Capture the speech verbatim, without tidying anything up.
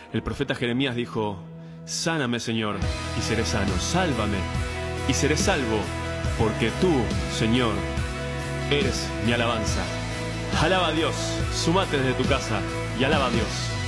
El profeta Jeremías dijo: sáname, Señor, y seré sano. Sálvame, y seré salvo, porque tú, Señor, eres mi alabanza. Alaba a Dios, sumate desde tu casa y alaba a Dios.